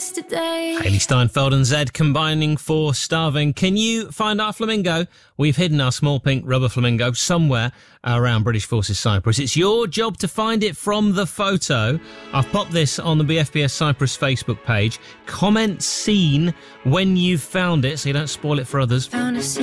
yesterday. Hayley Steinfeld and Zed combining for Starving. Can you find our flamingo? We've hidden our small pink rubber flamingo somewhere around British Forces Cyprus. It's your job to find it from the photo. I've popped this on the BFBS Cyprus Facebook page. Comment scene when you've found it so you don't spoil it for others. Found a